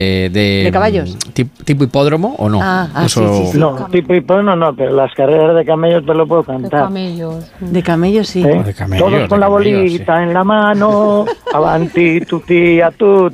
¿De caballos? ¿Tipo hipódromo o no? Sí. No, tipo hipódromo no, pero las carreras de camellos te lo puedo cantar. De camellos, sí. Todos con la bolita en la mano, avanti, tutti,